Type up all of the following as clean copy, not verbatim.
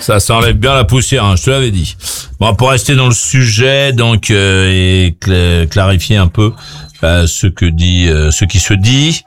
Ça enlève bien la poussière, hein, je te l'avais dit. Bon, pour rester dans le sujet, donc et clarifier un peu ce qui se dit,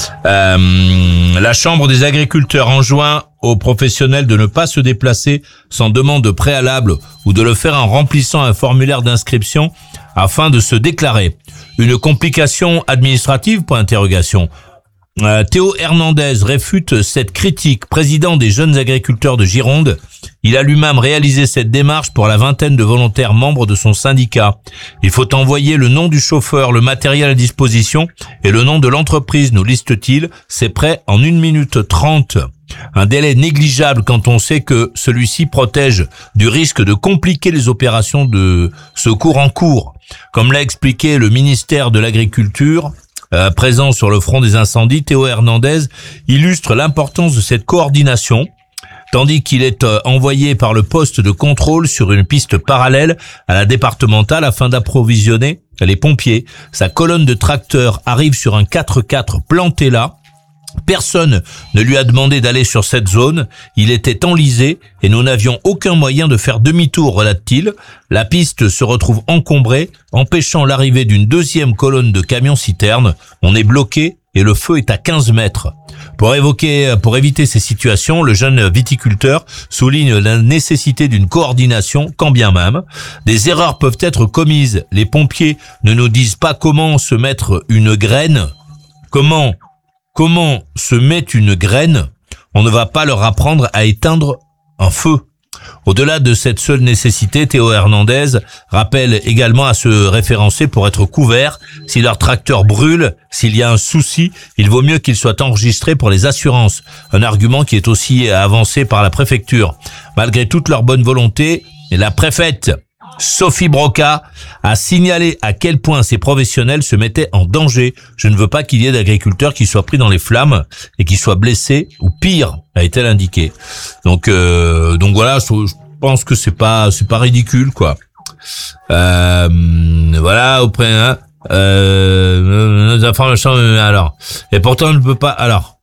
la Chambre des agriculteurs enjoint aux professionnels de ne pas se déplacer sans demande préalable ou de le faire en remplissant un formulaire d'inscription afin de se déclarer. Une complication administrative ? Point d'interrogation. Théo Hernandez réfute cette critique. Président des jeunes agriculteurs de Gironde, il a lui-même réalisé cette démarche pour la vingtaine de volontaires membres de son syndicat. Il faut envoyer le nom du chauffeur, le matériel à disposition et le nom de l'entreprise, nous liste-t-il. C'est prêt en 1 minute 30. Un délai négligeable quand on sait que celui-ci protège du risque de compliquer les opérations de secours en cours. Comme l'a expliqué le ministère de l'Agriculture, présent sur le front des incendies, Théo Hernandez illustre l'importance de cette coordination, tandis qu'il est envoyé par le poste de contrôle sur une piste parallèle à la départementale afin d'approvisionner les pompiers. Sa colonne de tracteurs arrive sur un 4x4 planté là. Personne ne lui a demandé d'aller sur cette zone, il était enlisé et nous n'avions aucun moyen de faire demi-tour, relate-t-il. La piste se retrouve encombrée, empêchant l'arrivée d'une deuxième colonne de camions-citernes. On est bloqué et le feu est à 15 mètres. Pour éviter ces situations, le jeune viticulteur souligne la nécessité d'une coordination, quand bien même. Des erreurs peuvent être commises. Les pompiers ne nous disent pas comment se mettre une graine. Comment se met une graine? On ne va pas leur apprendre à éteindre un feu. Au-delà de cette seule nécessité, Théo Hernandez rappelle également à se référencer pour être couvert. Si leur tracteur brûle, s'il y a un souci, il vaut mieux qu'il soit enregistré pour les assurances. Un argument qui est aussi avancé par la préfecture. Malgré toute leur bonne volonté, la préfète Sophie Broca a signalé à quel point ces professionnels se mettaient en danger. Je ne veux pas qu'il y ait d'agriculteurs qui soient pris dans les flammes et qui soient blessés ou pire, a-t-elle indiqué. Donc voilà, je pense que c'est pas ridicule, quoi. Voilà, auprès, hein, nos informations, alors. Et pourtant, on ne peut pas, alors.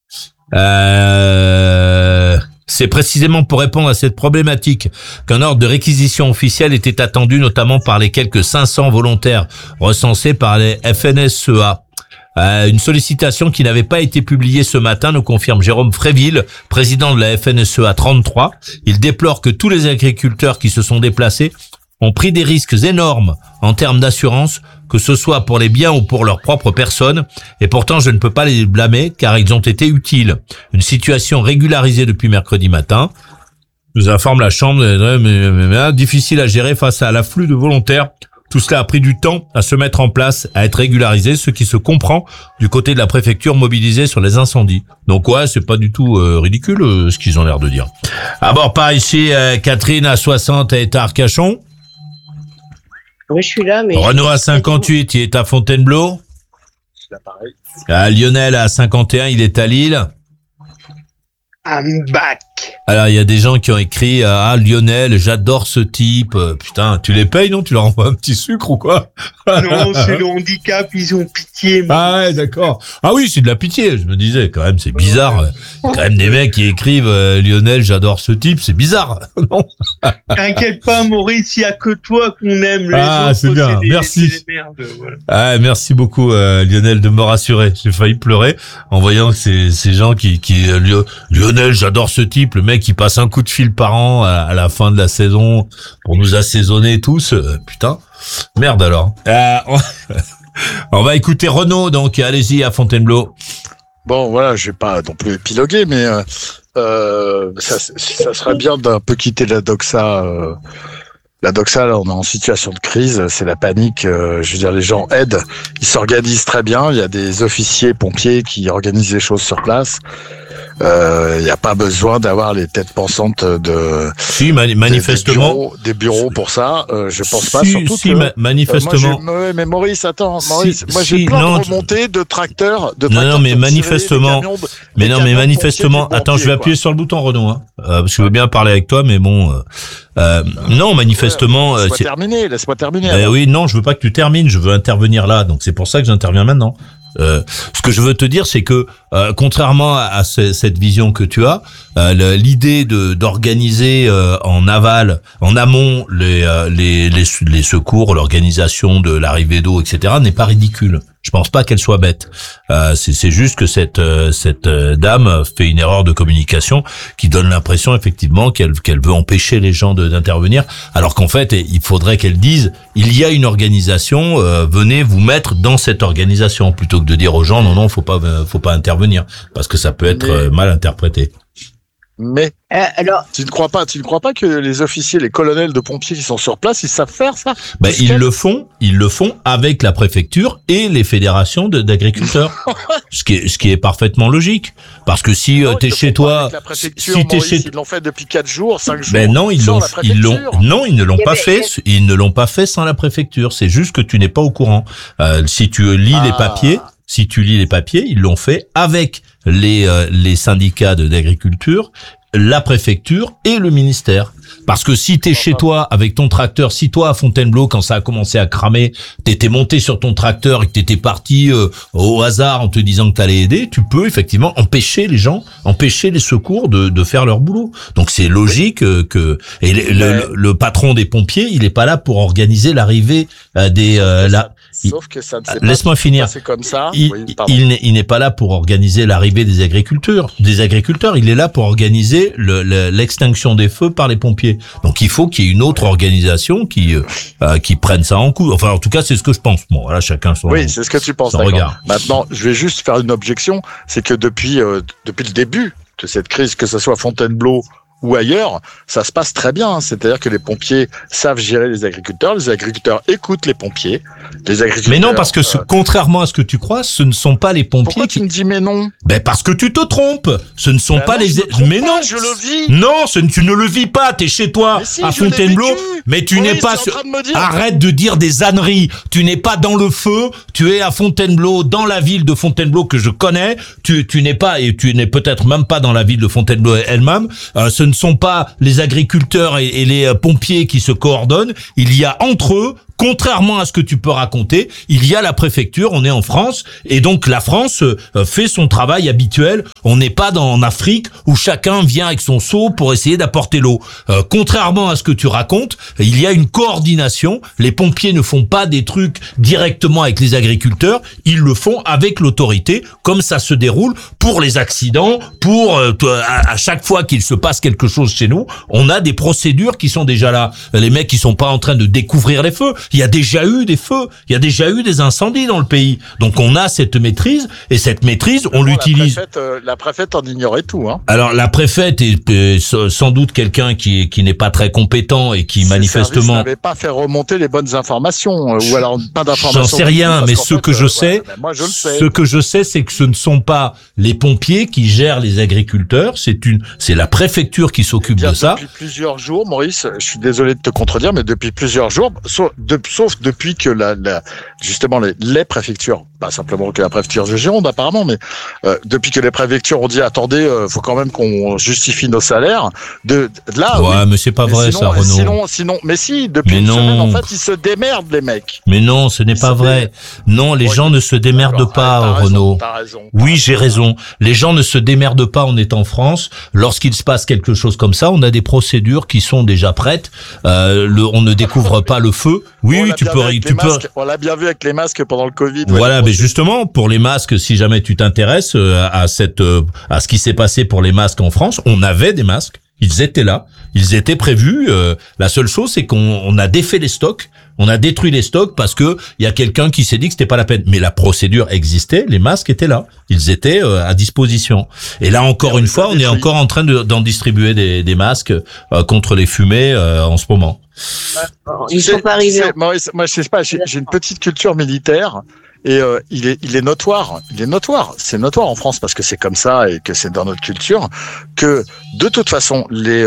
C'est précisément pour répondre à cette problématique qu'un ordre de réquisition officiel était attendu, notamment par les quelques 500 volontaires recensés par les FNSEA. Une sollicitation qui n'avait pas été publiée ce matin, nous confirme Jérôme Fréville, président de la FNSEA 33. Il déplore que tous les agriculteurs qui se sont déplacés ont pris des risques énormes en termes d'assurance, que ce soit pour les biens ou pour leur propre personne, et pourtant je ne peux pas les blâmer car ils ont été utiles. Une situation régularisée depuis mercredi matin, nous informe la Chambre, difficile à gérer face à l'afflux de volontaires. Tout cela a pris du temps à se mettre en place, à être régularisé, ce qui se comprend du côté de la préfecture mobilisée sur les incendies. Donc ouais, c'est pas du tout ridicule ce qu'ils ont l'air de dire. À bord par ici, Catherine à 60 est à Arcachon. Oui, je suis là, mais... Renaud à 58, il est à Fontainebleau. C'est pareil. Lionel à 51, il est à Lille. I'm back. Alors, il y a des gens qui ont écrit Lionel, j'adore ce type. Putain, tu les payes, non? Tu leur envoies un petit sucre ou quoi? Non, c'est le handicap, ils ont pitié. Mais... Ah ouais, d'accord. Ah oui, c'est de la pitié, je me disais, quand même, c'est bizarre. Quand même des mecs qui écrivent Lionel, j'adore ce type, c'est bizarre, non? T'inquiète pas, Maurice, il n'y a que toi qu'on aime. Les autres, c'est bien, merci. C'est des merdes, voilà. Ah, merci beaucoup, Lionel, de me rassurer. J'ai failli pleurer en voyant que ces gens qui Lionel, j'adore ce type. Le mec, il passe un coup de fil par an à la fin de la saison pour nous assaisonner tous. Putain, merde alors. On va écouter Renaud, donc allez-y à Fontainebleau. Bon, voilà, je vais pas non plus épiloguer, mais ça serait bien d'un peu quitter la doxa. La doxa, là, on est en situation de crise, c'est la panique. Je veux dire, les gens aident, ils s'organisent très bien. Il y a des officiers, pompiers qui organisent les choses sur place. Il n'y a pas besoin d'avoir les têtes pensantes manifestement des bureaux pour ça. Je pense pas. Surtout que manifestement. Mais Maurice, attends, moi j'ai plein de remontées de tracteurs. Non, mais manifestement. Manifestement. Attends, je vais appuyer sur le bouton, Renaud, hein, parce que je veux bien parler avec toi, mais bon. Non, manifestement. Laisse-moi terminer. Oui, non, je veux pas que tu termines. Je veux intervenir là, donc c'est pour ça que j'interviens maintenant. Ce que je veux te dire, c'est que contrairement à cette vision que tu as, l'idée d'organiser en aval, en amont les secours, l'organisation de l'arrivée d'eau, etc., n'est pas ridicule. Je pense pas qu'elle soit bête. C'est juste que cette dame fait une erreur de communication qui donne l'impression effectivement qu'elle veut empêcher les gens d'intervenir, alors qu'en fait il faudrait qu'elle dise il y a une organisation, venez vous mettre dans cette organisation, plutôt que de dire aux gens non faut pas intervenir, parce que ça peut être mal interprété. Mais alors, tu ne crois pas que les officiers, les colonels de pompiers qui sont sur place, ils savent faire ça? Ils le font avec la préfecture et les fédérations d'agriculteurs. ce qui est parfaitement logique, parce que si t'es chez toi, si t'es chez, ils l'ont fait depuis 4 jours, 5 jours. Ben non, ils ne l'ont pas fait. Ils ne l'ont pas fait sans la préfecture. C'est juste que tu n'es pas au courant. Si tu lis les papiers. Si tu lis les papiers, ils l'ont fait avec les syndicats d'agriculture, la préfecture et le ministère. Parce que si t'es chez toi avec ton tracteur, si toi à Fontainebleau, quand ça a commencé à cramer, t'étais monté sur ton tracteur et que t'étais parti au hasard en te disant que t'allais aider, tu peux effectivement empêcher les gens, empêcher les secours de faire leur boulot. Donc c'est logique que le patron des pompiers, il est pas là pour organiser l'arrivée Sauf que ça ne s'est pas laisse-moi finir. C'est comme ça. Il n'est pas là pour organiser l'arrivée des agriculteurs. Il est là pour organiser l'extinction des feux par les pompiers. Donc il faut qu'il y ait une autre organisation qui prenne ça en compte. Enfin, en tout cas, c'est ce que je pense. Bon, voilà, chacun son. Oui, c'est ce que tu penses. Regard. Maintenant, je vais juste faire une objection, c'est que depuis le début de cette crise, que ce soit Fontainebleau ou ailleurs, ça se passe très bien. C'est-à-dire que les pompiers savent gérer les agriculteurs écoutent les pompiers. Les agriculteurs. Mais non, parce que contrairement à ce que tu crois, ce ne sont pas les pompiers. Pourquoi tu me dis mais non? Ben parce que tu te trompes. Ce ne sont pas les. Mais non, je le vis. Non, tu ne le vis pas. T'es chez toi à Fontainebleau, mais tu n'es pas. Arrête de dire des âneries. Tu n'es pas dans le feu. Tu es à Fontainebleau, dans la ville de Fontainebleau que je connais. Tu n'es pas, et tu n'es peut-être même pas dans la ville de Fontainebleau elle-même. Ce ne sont pas les agriculteurs et les pompiers qui se coordonnent. Il y a entre eux, contrairement à ce que tu peux raconter, il y a la préfecture, on est en France, et donc la France fait son travail habituel. On n'est pas en Afrique où chacun vient avec son seau pour essayer d'apporter l'eau. Contrairement à ce que tu racontes, il y a une coordination. Les pompiers ne font pas des trucs directement avec les agriculteurs, ils le font avec l'autorité, comme ça se déroule pour les accidents, pour à chaque fois qu'il se passe quelque chose chez nous, on a des procédures qui sont déjà là. Les mecs, ils sont pas en train de découvrir les feux. Il y a déjà eu des feux, il y a déjà eu des incendies dans le pays. Donc on a cette maîtrise, et cette maîtrise, on l'utilise. La préfète en ignorait tout, hein. Alors la préfète est sans doute quelqu'un qui n'est pas très compétent et qui manifestement n'avait pas fait remonter les bonnes informations, ou alors pas d'informations. J'en sais rien, mais ce que je sais, moi je le sais. Ce que je sais, c'est que ce ne sont pas les pompiers qui gèrent les agriculteurs, c'est la préfecture qui s'occupe de ça. Depuis plusieurs jours, Maurice, je suis désolé de te contredire, mais depuis plusieurs jours, sauf depuis que justement les préfectures, pas simplement que la préfecture de Gironde apparemment, mais depuis que les préfectures ont dit attendez, faut quand même qu'on justifie nos salaires. Là. Ouais, oui. Mais c'est pas vrai ça, Renaud. Sinon, mais si, depuis une semaine, en fait, ils se démerdent les mecs. Mais non, ce n'est pas vrai. Non, les gens ne se démerdent pas, Renaud. T'as raison. Oui, j'ai raison. Les gens ne se démerdent pas en étant en France. Lorsqu'il se passe quelque chose comme ça, on a des procédures qui sont déjà prêtes. On ne découvre pas le feu. Oui, tu peux. On l'a bien vu avec les masques pendant le Covid. Voilà, mais justement, pour les masques, si jamais tu t'intéresses à ce qui s'est passé pour les masques en France, on avait des masques. Ils étaient là, ils étaient prévus. La seule chose, c'est qu'on a défait les stocks, on a détruit les stocks parce que il y a quelqu'un qui s'est dit que c'était pas la peine. Mais la procédure existait, les masques étaient là, ils étaient à disposition. Et là encore une fois, on est encore en train d'en distribuer des masques contre les fumées en ce moment. Ils sont pas arrivés. Maurice, moi je sais pas, j'ai une petite culture militaire. Et il est notoire, c'est notoire en France parce que c'est comme ça et que c'est dans notre culture que de toute façon les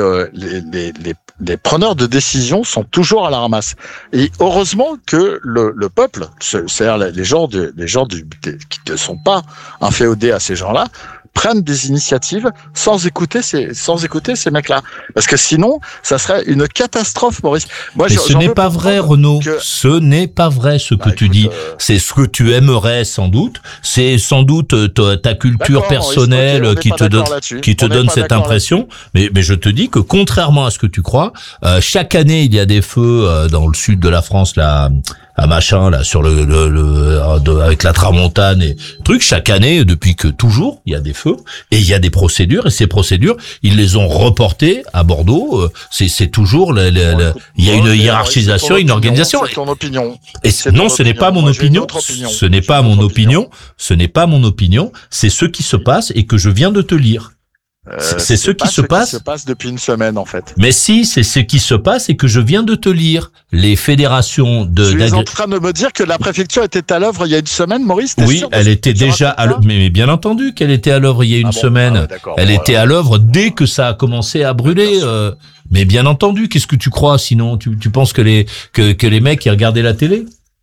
preneurs de décision sont toujours à la ramasse. Et heureusement que le peuple, c'est-à-dire les gens qui ne sont pas inféodés à ces gens-là, prennent des initiatives sans écouter ces mecs-là. Parce que sinon, ça serait une catastrophe, Maurice. Moi, mais ce n'est pas vrai, Renaud. Ce n'est pas vrai ce que tu dis. C'est ce que tu aimerais sans doute. C'est sans doute ta culture personnelle qui te donne cette impression. Mais je te dis que contrairement à ce que tu crois, chaque année il y a des feux dans le sud de la France là. À machin là sur avec la tramontane et truc, chaque année depuis que toujours il y a des feux et il y a des procédures, et ces procédures ils les ont reportées à Bordeaux. C'est toujours il y a une hiérarchisation, une organisation. C'est ton opinion. Et non, ce n'est pas mon opinion. Ce n'est pas mon opinion. Ce n'est pas mon opinion. C'est ce qui se passe et que je viens de te lire. C'est ce qui se passe depuis une semaine en fait. Mais si, c'est ce qui se passe et que je viens de te lire. Les fédérations Tu es en train de me dire que la préfecture était à l'œuvre il y a une semaine, Maurice? Oui, elle était déjà à l'œuvre. Mais bien entendu qu'elle était à l'œuvre il y a une semaine. Elle était à l'œuvre dès que ça a commencé à brûler. Mais bien entendu, qu'est-ce que tu crois sinon? Tu penses que les mecs qui regardaient la télé?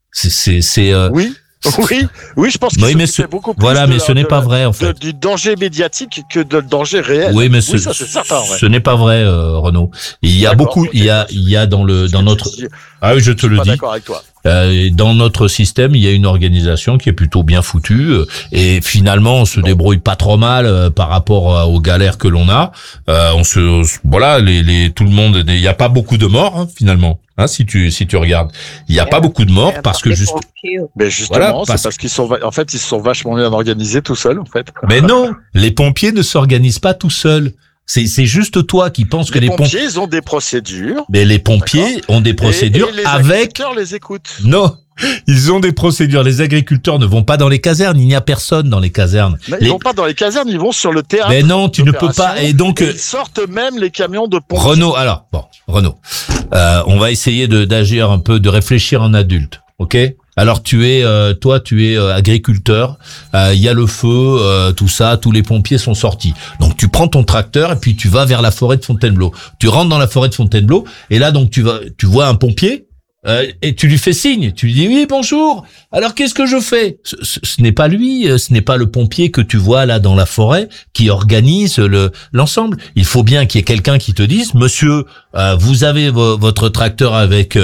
Oui, je pense que c'est beaucoup plus voilà, mais ce n'est pas vrai en fait. Du danger médiatique que de danger réel. Oui, mais ça c'est certain. Ouais. Ce n'est pas vrai, Renaud. Il y a beaucoup, il y a dans notre. Ah oui, je te le dis. D'accord avec toi. Dans notre système, il y a une organisation qui est plutôt bien foutue et finalement on se débrouille pas trop mal par rapport aux galères que l'on a. Voilà, tout le monde, il y a pas beaucoup de morts finalement. Si tu regardes, il y a pas beaucoup de morts parce que mais justement, c'est parce qu'ils sont ils se sont vachement bien organisés tout seuls en fait. Mais non, les pompiers ne s'organisent pas tout seuls. C'est juste toi qui penses que les pompiers ils ont des procédures. Mais les pompiers ont des procédures et les agriculteurs les écoutent. Non, ils ont des procédures. Les agriculteurs ne vont pas dans les casernes. Il n'y a personne dans les casernes. Ils vont pas dans les casernes, ils vont sur le terrain. Mais non, tu ne peux pas. Et donc ils sortent même les camions de pompiers. Renaud, on va essayer d'agir un peu, de réfléchir en adulte, ok? Alors tu es agriculteur, il y a le feu, tout ça, tous les pompiers sont sortis. Donc tu prends ton tracteur et puis tu vas vers la forêt de Fontainebleau. Tu rentres dans la forêt de Fontainebleau et là donc tu vois un pompier et tu lui fais signe, tu lui dis oui bonjour. Alors qu'est-ce que je fais? Ce n'est pas lui, ce n'est pas le pompier que tu vois là dans la forêt qui organise l'ensemble. Il faut bien qu'il y ait quelqu'un qui te dise monsieur, vous avez votre tracteur avec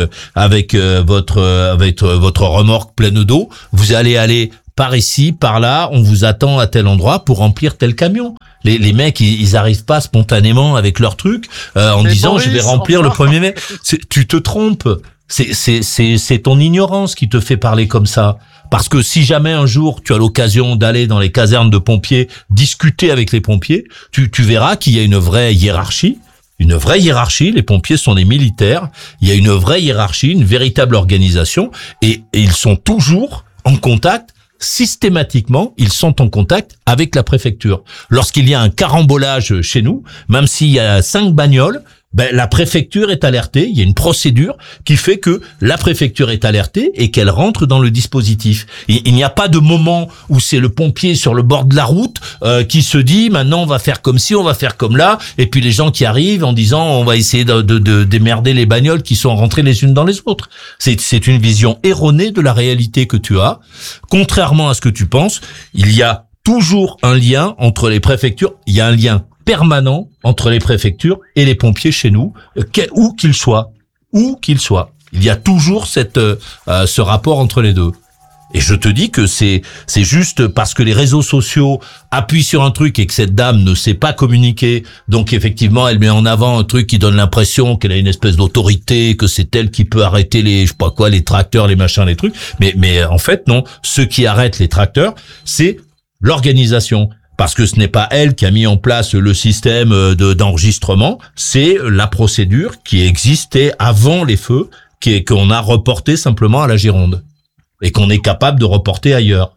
votre remorque pleine d'eau, vous allez aller par ici, par là, on vous attend à tel endroit pour remplir tel camion. Les mecs, ils arrivent pas spontanément avec leur truc en disant Maurice, je vais remplir le 1er mai. Tu te trompes. C'est ton ignorance qui te fait parler comme ça. Parce que si jamais un jour tu as l'occasion d'aller dans les casernes de pompiers, discuter avec les pompiers, tu verras qu'il y a une vraie hiérarchie. Une vraie hiérarchie, les pompiers sont des militaires, il y a une vraie hiérarchie, une véritable organisation, et ils sont toujours en contact. Systématiquement, ils sont en contact avec la préfecture. Lorsqu'il y a un carambolage chez nous, même s'il y a 5 bagnoles, la préfecture est alertée, il y a une procédure qui fait que la préfecture est alertée et qu'elle rentre dans le dispositif. Il n'y a pas de moment où c'est le pompier sur le bord de la route qui se dit maintenant on va faire comme ci, on va faire comme là, et puis les gens qui arrivent en disant on va essayer de démerder les bagnoles qui sont rentrées les unes dans les autres. C'est une vision erronée de la réalité que tu as. Contrairement à ce que tu penses, il y a toujours un lien entre les préfectures, il y a un lien permanent entre les préfectures et les pompiers chez nous, où qu'ils soient. Il y a toujours ce rapport entre les deux. Et je te dis que c'est juste parce que les réseaux sociaux appuient sur un truc et que cette dame ne sait pas communiquer, donc effectivement elle met en avant un truc qui donne l'impression qu'elle a une espèce d'autorité, que c'est elle qui peut arrêter les tracteurs, les machins, les trucs. Mais en fait non, ceux qui arrêtent les tracteurs, c'est l'organisation. Parce que ce n'est pas elle qui a mis en place le système d'enregistrement, c'est la procédure qui existait avant les feux, qu'on a reporté simplement à la Gironde et qu'on est capable de reporter ailleurs.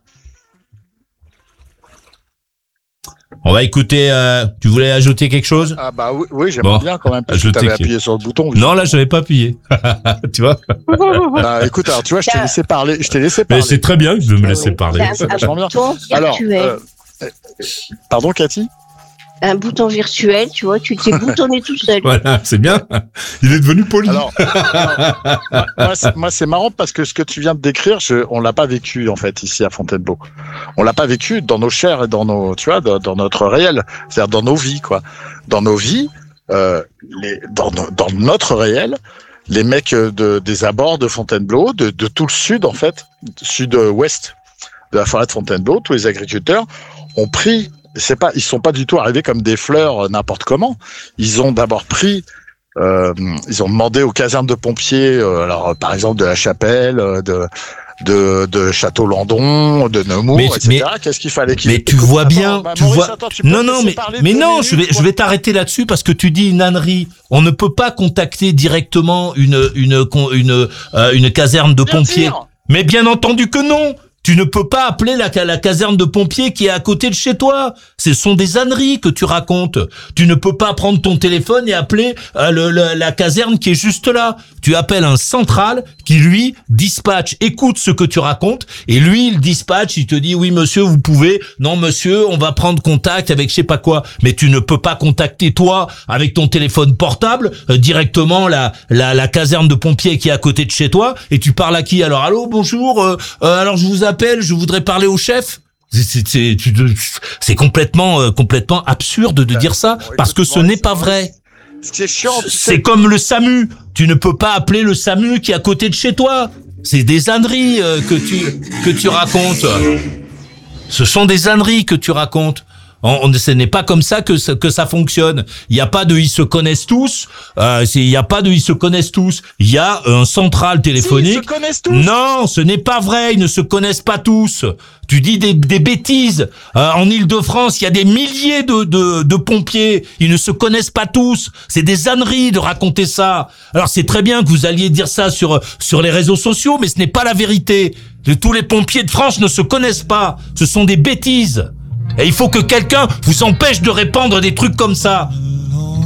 On va écouter. Tu voulais ajouter quelque chose? Ah bah oui, j'aimerais bien quand même. Parce que t'avais appuyé sur le bouton. Non, là, j'avais pas appuyé. Tu vois? Écoute, alors tu vois, je t'ai laissé parler. Mais c'est très bien de me laisser parler. C'est vachement bien. Alors. Pardon, Cathy? un bouton virtuel, tu vois, tu t'es boutonné tout seul. Voilà, c'est bien. Il est devenu poli. Alors, moi, c'est marrant parce que ce que tu viens de décrire, on l'a pas vécu en fait ici à Fontainebleau. On l'a pas vécu dans nos chairs et dans nos, tu vois, dans notre réel, c'est-à-dire dans nos vies, quoi. Dans nos vies, dans notre réel, les mecs des abords de Fontainebleau, de tout le sud en fait, sud-ouest de la forêt de Fontainebleau, tous les agriculteurs ont pris. Ils sont pas du tout arrivés comme des fleurs n'importe comment. Ils ont d'abord pris, ils ont demandé aux casernes de pompiers, alors par exemple de la Chapelle, de Château-Landon, de Nemours, etc. Qu'est-ce qu'il fallait qu'ils... Mais tu vois bien, tu Maurice, vois. attends, tu peux Non, me non, laisser mais parler non, 2 minutes, je vais t'arrêter là-dessus parce que tu dis une ânerie. On ne peut pas contacter directement une caserne de Bien pompiers. sûr. Mais bien entendu que non. Tu ne peux pas appeler la caserne de pompiers qui est à côté de chez toi. Ce sont des âneries que tu racontes. Tu ne peux pas prendre ton téléphone et appeler la caserne qui est juste là. Tu appelles un central qui, lui, dispatche, écoute ce que tu racontes, et lui, il dispatche, il te dit, oui, monsieur, vous pouvez. Non, monsieur, on va prendre contact avec je sais pas quoi. Mais tu ne peux pas contacter, toi, avec ton téléphone portable, directement la caserne de pompiers qui est à côté de chez toi, et tu parles à qui? Alors, allô, bonjour, alors je vous appelle, je voudrais parler au chef. C'est complètement absurde de dire ça, parce que ce n'est pas vrai. C'est chiant. C'est comme le SAMU. Tu ne peux pas appeler le SAMU qui est à côté de chez toi. C'est des âneries que tu racontes. Ce sont des âneries que tu racontes. Ce n'est pas comme ça que ça fonctionne. Il n'y a pas de ils se connaissent tous. Il n'y a pas de ils se connaissent tous. Il y a un central téléphonique. Si, ils se connaissent tous. Non, ce n'est pas vrai. Ils ne se connaissent pas tous. Tu dis des bêtises. En Île-de-France, il y a des milliers de pompiers. Ils ne se connaissent pas tous. C'est des âneries de raconter ça. Alors c'est très bien que vous alliez dire ça sur les réseaux sociaux, mais ce n'est pas la vérité. Tous les pompiers de France ne se connaissent pas. Ce sont des bêtises. Et il faut que quelqu'un vous empêche de répandre des trucs comme ça.